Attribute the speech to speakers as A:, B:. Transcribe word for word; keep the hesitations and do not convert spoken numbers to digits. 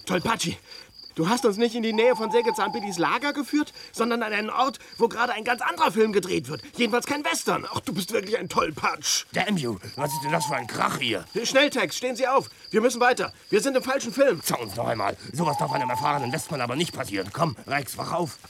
A: Tollpatschi, du hast uns nicht in die Nähe von Sägezahnbillys Lager geführt, sondern an einen Ort, wo gerade ein ganz anderer Film gedreht wird. Jedenfalls kein Western. Ach, du bist wirklich ein Tollpatsch.
B: Damn you, was ist denn das für ein Krach hier?
A: Schnelltext, stehen Sie auf. Wir müssen weiter. Wir sind im falschen Film.
B: Sag uns noch einmal, sowas darf einem erfahrenen Westmann aber nicht passieren. Komm, Rex, wach auf.